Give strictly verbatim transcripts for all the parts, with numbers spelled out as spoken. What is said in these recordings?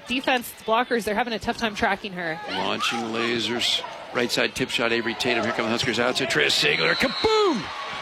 defense blockers, they're having a tough time tracking her. Launching lasers. Right side tip shot, Avery Tatum. Here come the Huskers out to Trea Sigler. Kaboom!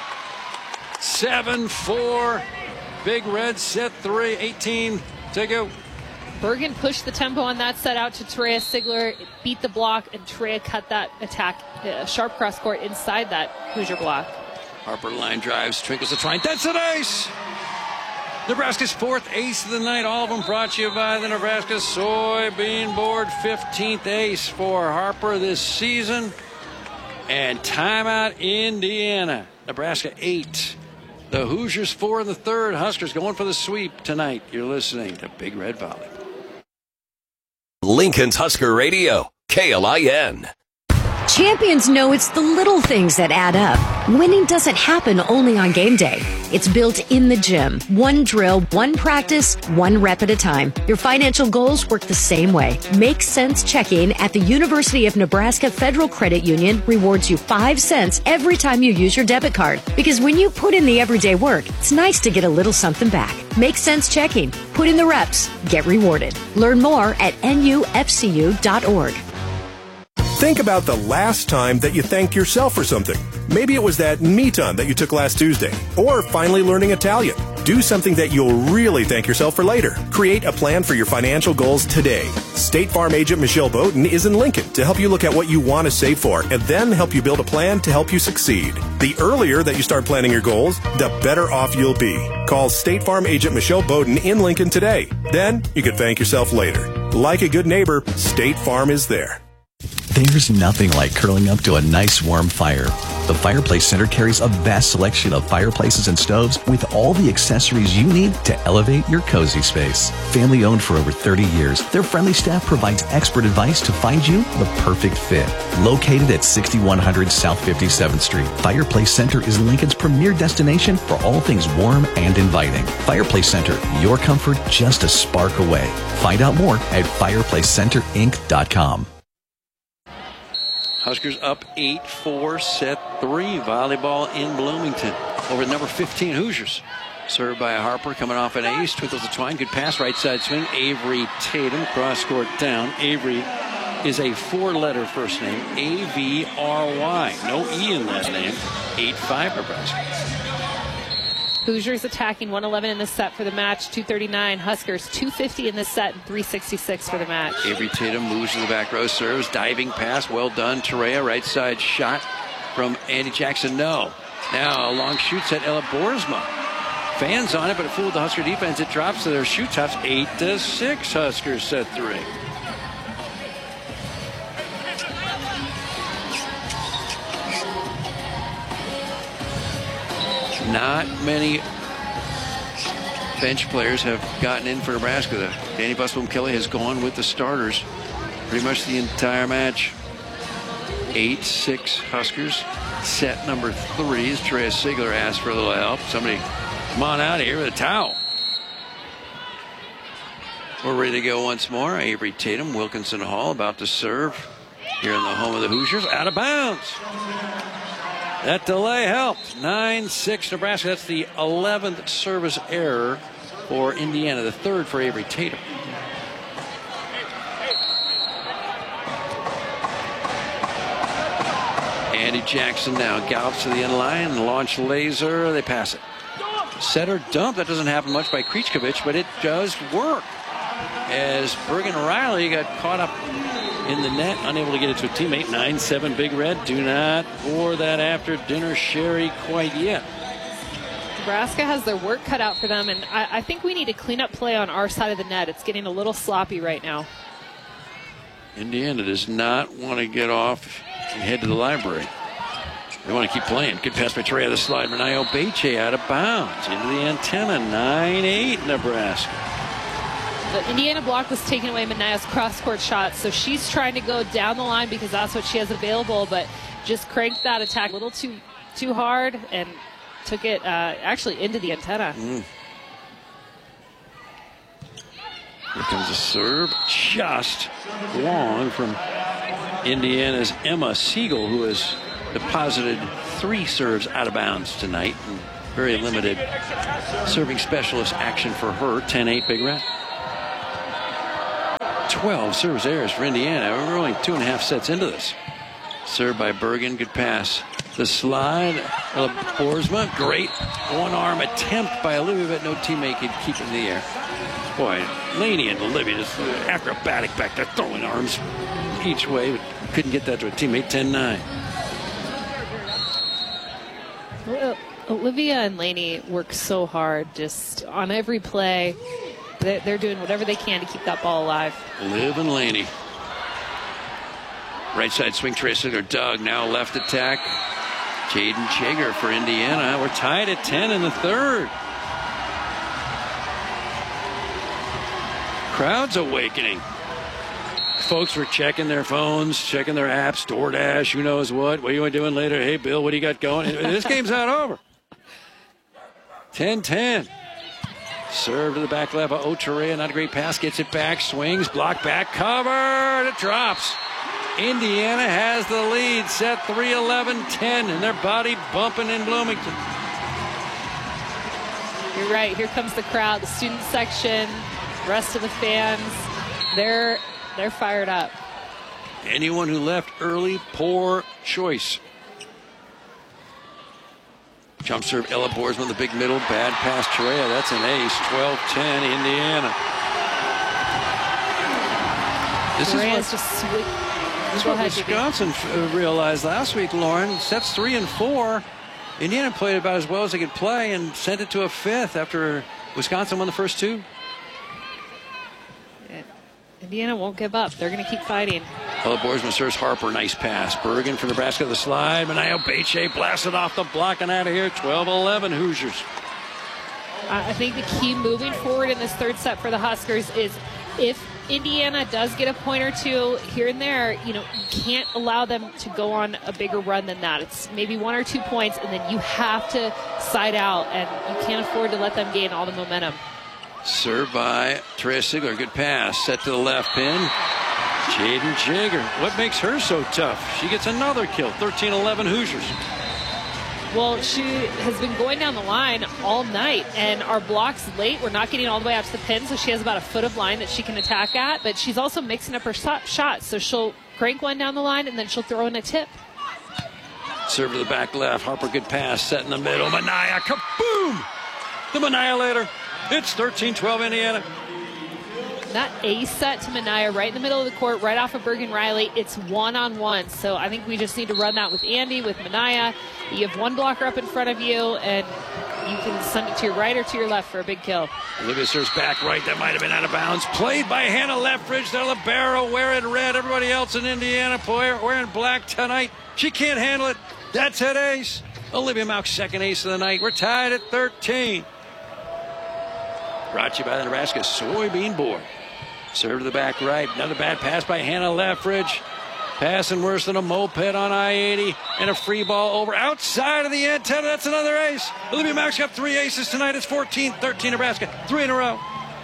seven four. Big Red set three. eighteen to go. Bergen pushed the tempo on that set out to Trea Sigler, beat the block, and Trea cut that attack, uh, sharp cross court inside that Hoosier block. Harper line drives, twinkles the twine. That's an ace! Nebraska's fourth ace of the night. All of them brought to you by the Nebraska Soybean Board. fifteenth ace for Harper this season. And timeout, Indiana. Nebraska eight. The Hoosiers four in the third. Huskers going for the sweep tonight. You're listening to Big Red Volley. Lincoln's Husker Radio, K L I N. Champions know it's the little things that add up. Winning doesn't happen only on game day. It's built in the gym. One drill, one practice, one rep at a time. Your financial goals work the same way. Make Sense Checking at the University of Nebraska Federal Credit Union rewards you five cents every time you use your debit card. Because when you put in the everyday work, it's nice to get a little something back. Make Sense Checking. Put in the reps. Get rewarded. Learn more at N U F C U dot org. Think about the last time that you thanked yourself for something. Maybe it was that me time that you took last Tuesday, or finally learning Italian. Do something that you'll really thank yourself for later. Create a plan for your financial goals today. State Farm agent Michelle Bowden is in Lincoln to help you look at what you want to save for and then help you build a plan to help you succeed. The earlier that you start planning your goals, the better off you'll be. Call State Farm agent Michelle Bowden in Lincoln today. Then you can thank yourself later. Like a good neighbor, State Farm is there. There's nothing like curling up to a nice warm fire. The Fireplace Center carries a vast selection of fireplaces and stoves with all the accessories you need to elevate your cozy space. Family owned for over thirty years, their friendly staff provides expert advice to find you the perfect fit. Located at sixty-one hundred South fifty-seventh Street, Fireplace Center is Lincoln's premier destination for all things warm and inviting. Fireplace Center, your comfort just a spark away. Find out more at fireplace center inc dot com. Huskers up eight four, set three. Volleyball in Bloomington. Over number fifteen, Hoosiers. Served by Harper, coming off an ace. Twinkles the twine. Good pass, right side swing. Avery Tatum, cross court down. Avery is a four-letter first name. A V R Y. No E in that name. eight five, Nebraska. Hoosiers attacking one eleven in the set for the match, two thirty-nine. Huskers two fifty in the set and three sixty-six for the match. Avery Tatum moves to the back row, serves, diving pass, well done. Tarea, right side shot from Andy Jackson, no. Now a long shoot set, Ella Boersma. Fans on it, but it fooled the Husker defense. It drops to their shoot tops, eight to six. Huskers set three. Not many bench players have gotten in for Nebraska. Danny Busboom Kelly has gone with the starters pretty much the entire match. eight six Huskers. Set number three as Trea Sigler asked for a little help. Somebody come on out of here with a towel. We're ready to go once more. Avery Tatum, Wilkinson Hall about to serve here in the home of the Hoosiers. Out of bounds. That delay helped. nine six Nebraska. That's the eleventh service error for Indiana. The third for Avery Tatum. Andy Jackson now gallops to the end line. Launch laser. They pass it. Setter dump. That doesn't happen much by Krichkovich, but it does work. As Bergen Riley got caught up in the net, unable to get it to a teammate. nine seven Big Red. Do not pour that after dinner sherry quite yet. Nebraska has their work cut out for them, and I, I think we need to clean up play on our side of the net. It's getting a little sloppy right now. Indiana does not want to get off and head to the library. They want to keep playing. Good pass by Tarea, the slide. Renayo Beche out of bounds into the antenna. nine eight Nebraska. The Indiana block was taking away Manaya's cross-court shot, so she's trying to go down the line because that's what she has available, but just cranked that attack a little too too hard and took it uh, actually into the antenna. Mm. Here comes a serve, just long from Indiana's Emma Siegel, who has deposited three serves out of bounds tonight. And very limited serving specialist action for her. ten eight Big Red. twelve service errors for Indiana. We're only two and a half sets into this. Served by Bergen. Good pass. The slide. Boersma. Great one-arm attempt by Olivia, but no teammate could keep it in the air. Boy, Laney and Olivia just acrobatic back there, throwing arms each way, but couldn't get that to a teammate. ten nine. Well, Olivia and Laney work so hard just on every play. They're doing whatever they can to keep that ball alive. Liv and Laney. Right side swing, Tracy or Doug. Now left attack. Jaden Jager for Indiana. We're tied at ten in the third. Crowd's awakening. Folks were checking their phones, checking their apps, DoorDash, who knows what. What are you doing later? Hey, Bill, what do you got going? This game's not over. ten ten. Serve to the back left of Ochorea. Not a great pass. Gets it back. Swings. Block back. Covered. It drops. Indiana has the lead. Set three eleven ten. And their body bumping in Bloomington. You're right. Here comes the crowd. The student section. Rest of the fans. They're, they're fired up. Anyone who left early, poor choice. Jump serve, Ella Boersma, the big middle. Bad pass, Chorea. That's an ace. twelve ten, Indiana. This Chorea's is what, just sweet. This is what Wisconsin f- realized last week, Lauren. Sets three and four. Indiana played about as well as they could play and sent it to a fifth after Wisconsin won the first two. Indiana won't give up. They're going to keep fighting. Ella Boersma serves Harper. Nice pass. Bergen for Nebraska. The slide. Manayo Beche blasted off the block and out of here. twelve eleven Hoosiers. I think the key moving forward in this third set for the Huskers is if Indiana does get a point or two here and there, you know, you can't allow them to go on a bigger run than that. It's maybe one or two points, and then you have to side out, and you can't afford to let them gain all the momentum. Served by Teresa Sigler. Good pass. Set to the left pin. Jaden Jager. What makes her so tough? She gets another kill. thirteen eleven Hoosiers. Well, she has been going down the line all night, and our blocks late. We're not getting all the way out to the pin, so she has about a foot of line that she can attack at, but she's also mixing up her shots. So she'll crank one down the line, and then she'll throw in a tip. Serve to the back left. Harper, good pass. Set in the middle. Manaya, kaboom! The Annihilator. It's thirteen twelve Indiana. That ace set to Manaya right in the middle of the court, right off of Bergen Riley. It's one-on-one. So I think we just need to run that with Andy, with Manaya. You have one blocker up in front of you, and you can send it to your right or to your left for a big kill. Olivia serves back right. That might have been out of bounds. Played by Hannah Lethbridge. The libero wearing red. Everybody else in Indiana wearing black tonight. She can't handle it. That's an ace. Olivia Mauch's second ace of the night. We're tied at thirteen. Brought to you by the Nebraska Soybean Board. Serve to the back right. Another bad pass by Hannah Lethbridge. Passing worse than a moped on I eighty. And a free ball over outside of the antenna. That's another ace. Olivia Mauch's got three aces tonight. It's fourteen thirteen Nebraska. Three in a row.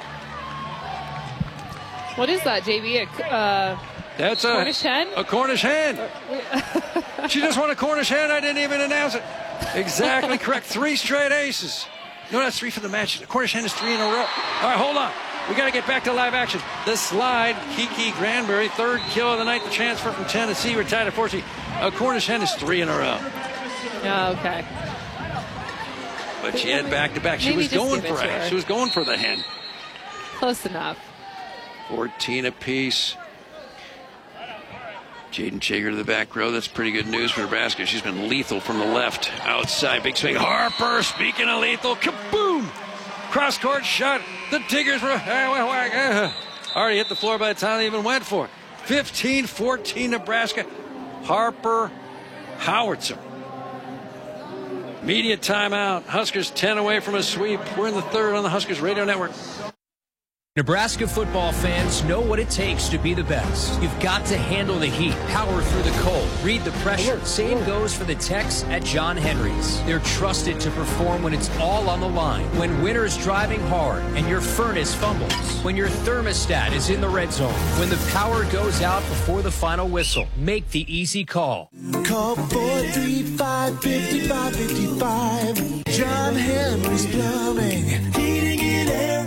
What is that, J B? A, uh, That's a Cornish hen? A Cornish hen. She just won a Cornish hen. I didn't even announce it. Exactly correct. Three straight aces. No, that's three for the match. The Cornish hen is three in a row. All right, hold on. We got to get back to live action. The slide, Kiki Granberry, third kill of the night. The transfer from Tennessee. We're tied at fourteen. A Cornish hen is three in a row. Oh, okay. But she had back to back. She Maybe was just going give it for to it. her. She was going for the hen. Close enough. fourteen apiece. Jaden Jager to the back row. That's pretty good news for Nebraska. She's been lethal from the left. Outside, big swing. Harper, speaking of lethal, kaboom! Cross-court shot. The Tigers were uh, already hit the floor by the time they even went for it. fifteen fourteen Nebraska. Harper Howitzer. Media timeout. Huskers ten away from a sweep. We're in the third on the Huskers Radio Network. Nebraska football fans know what it takes to be the best. You've got to handle the heat, power through the cold, read the pressure. Same goes for the techs at John Henry's. They're trusted to perform when it's all on the line. When winter's driving hard and your furnace fumbles. When your thermostat is in the red zone. When the power goes out before the final whistle. Make the easy call. Call four three five, five five five five. John Henry's Plumbing, Heating and Air.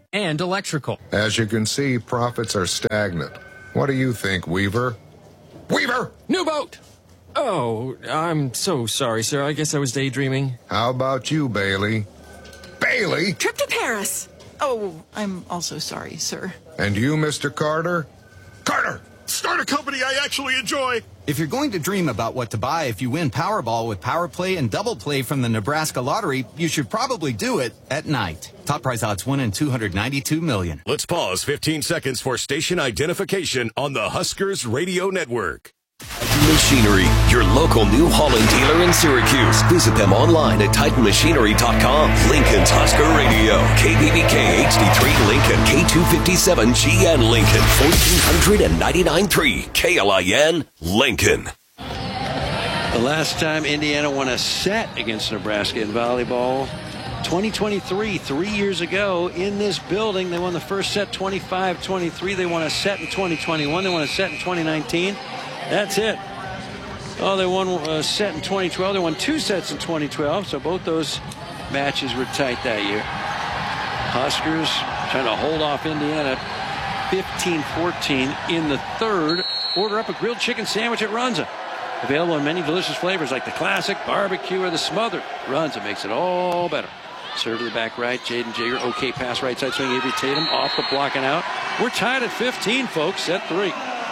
and electrical. As you can see, profits are stagnant. What do you think, Weaver? Weaver! New boat! Oh, I'm so sorry, sir. I guess I was daydreaming. How about you, Bailey? Bailey? Trip to Paris. Oh, I'm also sorry, sir. And you, Mister Carter? Carter! Start a company I actually enjoy! If you're going to dream about what to buy if you win Powerball with Power Play and Double Play from the Nebraska Lottery, you should probably do it at night. Top prize odds one in two hundred ninety-two million. Let's pause fifteen seconds for station identification on the Huskers Radio Network. Machinery, your local New Holland dealer in Syracuse. Visit them online at titan machinery dot com. Lincoln's Husker Radio. K B B K H D three Lincoln. K two fifty-seven G N Lincoln. fourteen ninety-nine point three K L I N Lincoln. The last time Indiana won a set against Nebraska in volleyball, twenty twenty-three, three years ago in this building. They won the first set twenty-five twenty-three. They won a set in twenty twenty-one. They won a set in twenty nineteen. That's it. Oh, they won a set in twenty twelve. They won two sets in twenty twelve, so both those matches were tight that year. Huskers trying to hold off Indiana fifteen fourteen in the third. Order up a grilled chicken sandwich at Runza. Available in many delicious flavors like the classic, barbecue, or the smothered. Runza makes it all better. Serve to the back right. Jaden Jager. Okay pass right side swing. Avery Tatum off the block and out. We're tied at fifteen, folks. Set three.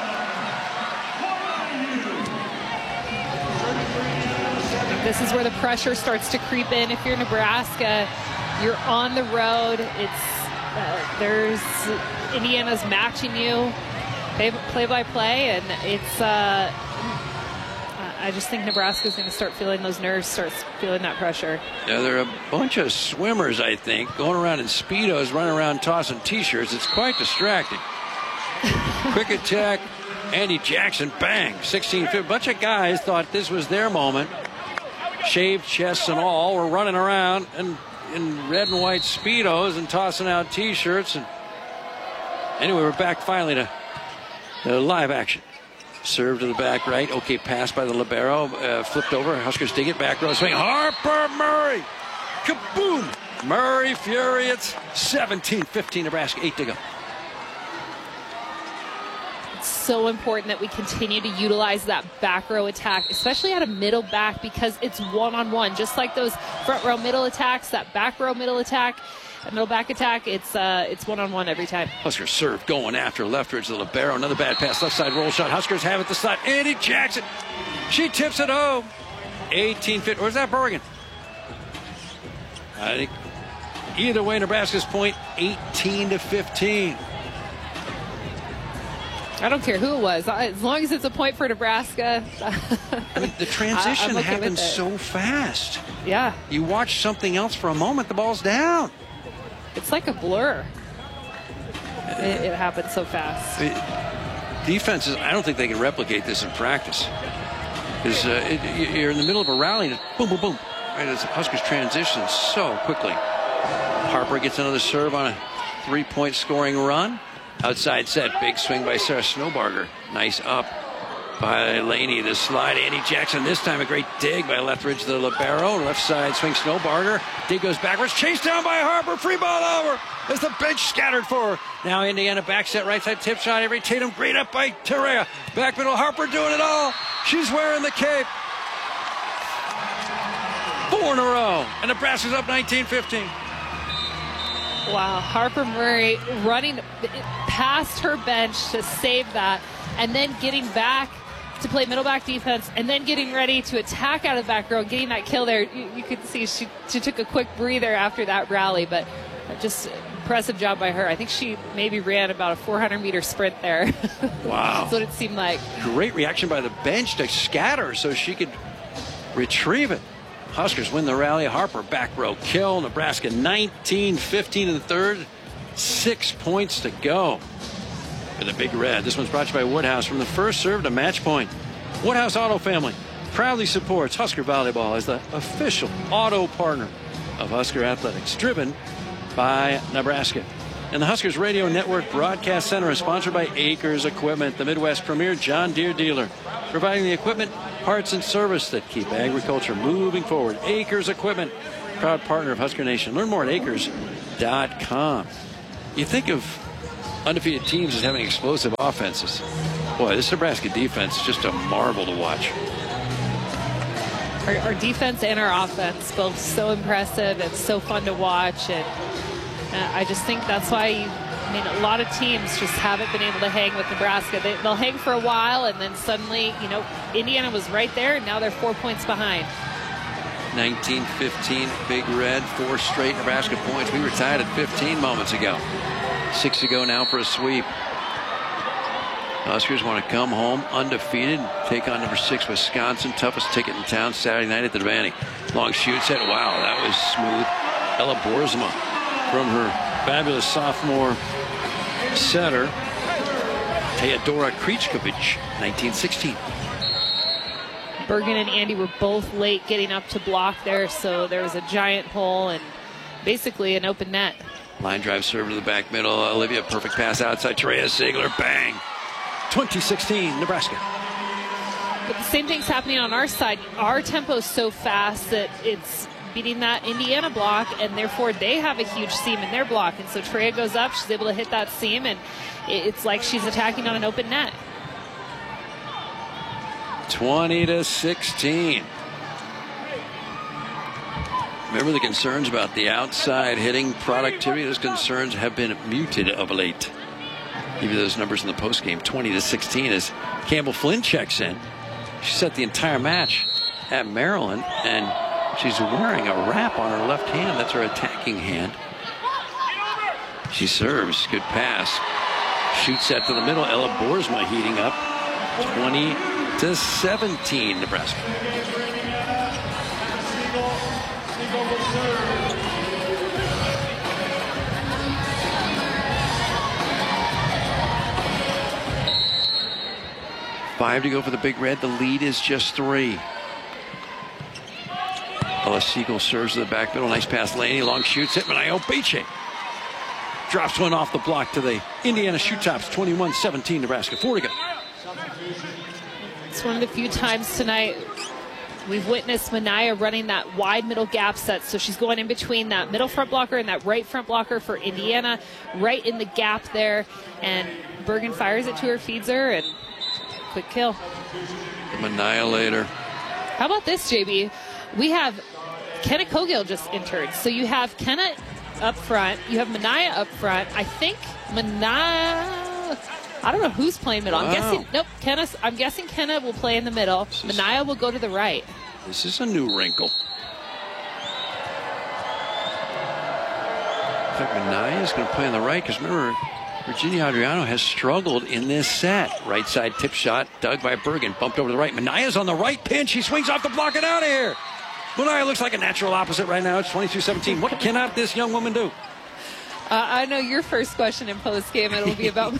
This is where the pressure starts to creep in. If you're Nebraska, you're on the road. It's uh, there's Indiana's matching you play, play by play, and it's. Uh, I just think Nebraska's going to start feeling those nerves, starts feeling that pressure. Yeah, there are a bunch of swimmers, I think, going around in Speedos, running around tossing T-shirts. It's quite distracting. Quick attack, Andy Jackson, bang, sixteen fifty. A bunch of guys thought this was their moment. Shaved chests and all were running around in, in red and white Speedos and tossing out T-shirts. And anyway, we're back finally to, to live action. Serve to the back right. Okay, pass by the libero. Uh, flipped over. Huskers dig it. Back row swing. Harper Murray. Kaboom. Murray Fury. It's seventeen fifteen Nebraska. Eight to go. It's so important that we continue to utilize that back row attack, especially at a middle back, because it's one-on-one. Just like those front row middle attacks, that back row middle attack, that middle back attack, it's uh, it's one-on-one every time. Huskers serve going after left ridge, the libero. Another bad pass, left side roll shot. Huskers have it the side. Andy Jackson. She tips it home. eighteen fifty. Or is that Bergen? I think either way, Nebraska's point eighteen to fifteen. I don't care who it was. As long as it's a point for Nebraska. I mean, the transition okay happens so fast. Yeah. You watch something else for a moment, the ball's down. It's like a blur. It, it happens so fast. It, defenses, I don't think they can replicate this in practice. Because uh, it, you're in the middle of a rally, and boom, boom, boom. Right, as Huskers transition so quickly. Harper gets another serve on a three-point scoring run. Outside set, big swing by Sarah Snowbarger. Nice up by Laney. The slide, Andy Jackson. This time a great dig by left ridge to the libero. Left side swing, Snowbarger. Dig goes backwards. Chased down by Harper. Free ball over as the bench scattered for her. Now Indiana back set, right side tip shot. Avery Tatum, great up by Terrea. Back middle, Harper doing it all. She's wearing the cape. Four in a row. And Nebraska's up nineteen fifteen. Wow, Harper Murray running past her bench to save that, and then getting back to play middle back defense, and then getting ready to attack out of the back row, getting that kill there. You, you could see she, she took a quick breather after that rally, but just impressive job by her. I think she maybe ran about a four hundred meter sprint there. Wow. That's what it seemed like. Great reaction by the bench to scatter so she could retrieve it. Huskers win the rally. Harper back row kill. Nebraska nineteen fifteen in the third. Six points to go for the Big Red. This one's brought to you by Woodhouse. From the first serve to match point, Woodhouse Auto Family proudly supports Husker Volleyball as the official auto partner of Husker Athletics, driven by Nebraska. And the Huskers Radio Network Broadcast Center is sponsored by Acres Equipment, the Midwest premier John Deere dealer, providing the equipment, parts, and service that keep agriculture moving forward. Acres Equipment, proud partner of Husker Nation. Learn more at acres dot com. You think of undefeated teams as having explosive offenses. Boy, this Nebraska defense is just a marvel to watch. Our, our defense and our offense, both so impressive and so fun to watch. And uh, I just think that's why, you, I mean, a lot of teams just haven't been able to hang with Nebraska. They, they'll hang for a while, and then suddenly, you know, Indiana was right there, and now they're four points behind. nineteen fifteen, Big Red, four straight Nebraska points. We were tied at fifteen moments ago. Six to go now for a sweep. Huskers want to come home undefeated, take on number six Wisconsin, toughest ticket in town Saturday night at the Devaney. Long shoot set. Wow, that was smooth. Ella Boersma from her fabulous sophomore setter, Teodora Krichkovic, nineteen sixteen. Bergen and Andy were both late getting up to block there, so there was a giant hole and basically an open net. Line drive serve to the back middle. Olivia, perfect pass outside. Terea Sigler, bang. twenty sixteen, Nebraska. But the same thing's happening on our side. Our tempo's so fast that it's beating that Indiana block, and therefore they have a huge seam in their block. And so Terea goes up, she's able to hit that seam, and it's like she's attacking on an open net. twenty to sixteen. Remember the concerns about the outside hitting productivity? Those concerns have been muted of late. Give you those numbers in the postgame. twenty to sixteen as Campbell Flynn checks in. She set the entire match at Maryland, and she's wearing a wrap on her left hand. That's her attacking hand. She serves. Good pass. Shoots that to the middle. Ella Boersma heating up. twenty to seventeen, Nebraska. Five to go for the Big Red. The lead is just three. Ella Siegel serves to the back middle. Nice pass, Laney. Long shoots. Hit Manayo Beche. Drops one off the block to the Indiana Shoot Tops. twenty-one seventeen, Nebraska. Four to go. It's one of the few times tonight we've witnessed Manaya running that wide middle gap set. So she's going in between that middle front blocker and that right front blocker for Indiana, right in the gap there. And Bergen fires it to her, feeds her, and quick kill. The Manaya later. How about this, J B? We have Kenna Cogill just entered. So you have Kenna up front. You have Manaya up front. I think Manaya, I don't know who's playing middle. Wow. I'm guessing, nope, Kenna, I'm guessing Kenna will play in the middle. Is, Manaya will go to the right. This is a new wrinkle. In fact, Manaya is going to play on the right because remember, Virginia Adriano has struggled in this set. Right side tip shot, dug by Bergen, bumped over to the right. Manaya's on the right pin. She swings off the block and out of here. Manaya looks like a natural opposite right now. It's twenty-two seventeen. What cannot this young woman do? Uh, I know your first question in post game. It'll be about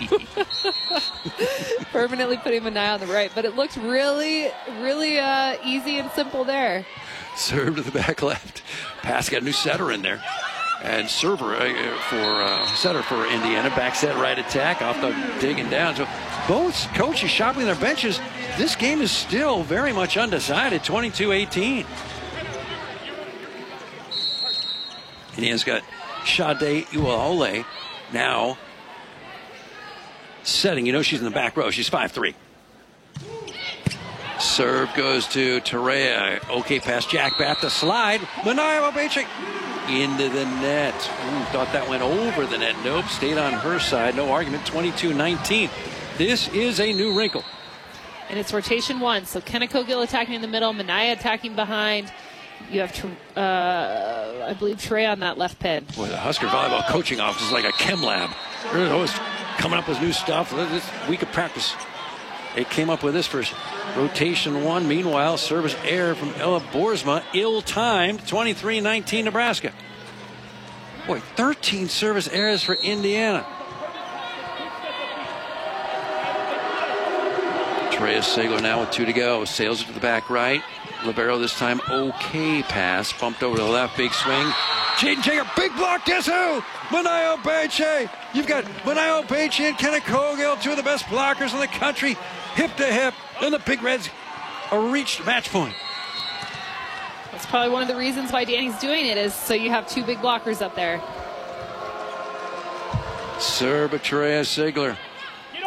permanently putting Manaya on the right, but it looked really, really uh, easy and simple there. Serve to the back left. Pass got a new setter in there. And server uh, for uh, setter for Indiana. Back set right attack off the digging down. So both coaches shopping their benches. This game is still very much undecided. twenty-two eighteen. Indiana's got Sade Uaole now setting. You know she's in the back row. She's five three. Serve goes to Terea. Okay pass. Jack Bath to slide. Manaya Obeche into the net. Ooh, thought that went over the net. Nope, stayed on her side. No argument. twenty-two nineteen. This is a new wrinkle. And it's rotation one. So Kenna Cogill attacking in the middle, Manaya attacking behind. You have, uh, I believe, Trey on that left pin. Boy, the Husker volleyball coaching office is like a chem lab. They're always coming up with new stuff. This week of practice, it came up with this for rotation one. Meanwhile, service error from Ella Boersma, ill-timed, twenty-three nineteen Nebraska. Boy, thirteen service errors for Indiana. Terea Sigler now with two to go. Sails it to the back right. Libero this time, okay pass. Bumped over to the left, big swing. Jaden Jager, big block, guess who? Manaya Obeche. You've got Manaya Obeche and Kenna Cogill, two of the best blockers in the country, hip to hip, and the Big Reds a reached match point. That's probably one of the reasons why Danny's doing it, is so you have two big blockers up there. Sir Betraya Sigler.